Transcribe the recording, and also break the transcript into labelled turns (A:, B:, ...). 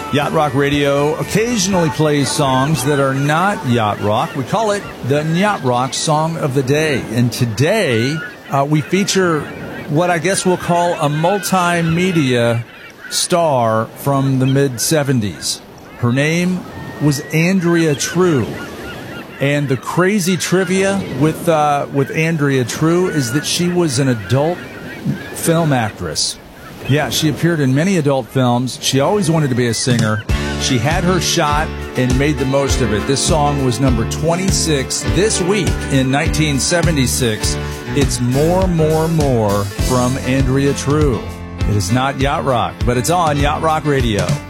A: Yacht Rock Radio occasionally plays songs that are not yacht rock. We call it the Yacht Rock Song of the Day. And today we feature what I guess we'll call a multimedia star from the mid-'70s. Her name was Andrea True. And the crazy trivia with Andrea True is that she was an adult film actress. Yeah, she appeared in many adult films. She always wanted to be a singer. She had her shot and made the most of it. This song was number 26 this week in 1976. It's More, More, More from Andrea True. It is not Yacht Rock, but it's on Yacht Rock Radio.